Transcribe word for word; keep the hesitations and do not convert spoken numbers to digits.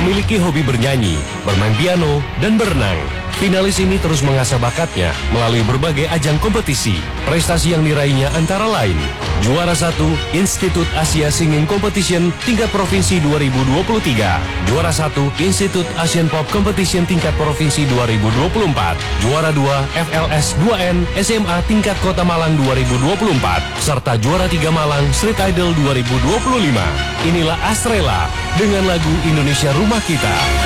memiliki hobi bernyanyi, bermain piano, dan berenang. Finalis ini terus mengasah bakatnya melalui berbagai ajang kompetisi. Prestasi yang diraihnya antara lain juara satu Institut Asia Singing Competition tingkat provinsi dua ribu dua puluh tiga, juara satu Institut Asian Pop Competition tingkat provinsi dua ribu dua puluh empat, juara dua F L S dua N S M A tingkat Kota Malang dua ribu dua puluh empat, serta juara tiga Malang Street Idol dua ribu dua puluh lima. Inilah Astrela dengan lagu Indonesia Rumah Kita.